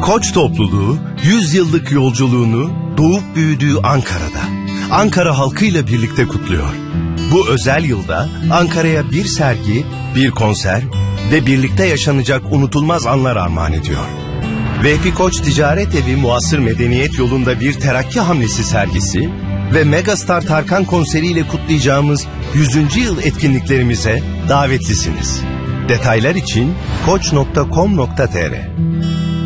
Koç topluluğu 100 yıllık yolculuğunu doğup büyüdüğü Ankara'da, Ankara halkıyla birlikte kutluyor. Bu özel yılda Ankara'ya bir sergi, bir konser ve birlikte yaşanacak unutulmaz anlar armağan ediyor. Vehbi Koç Ticaret Evi Muasır Medeniyet Yolu'nda bir terakki hamlesi sergisi ve Megastar Tarkan konseriyle kutlayacağımız 100. yıl etkinliklerimize davetlisiniz. Detaylar için koç.com.tr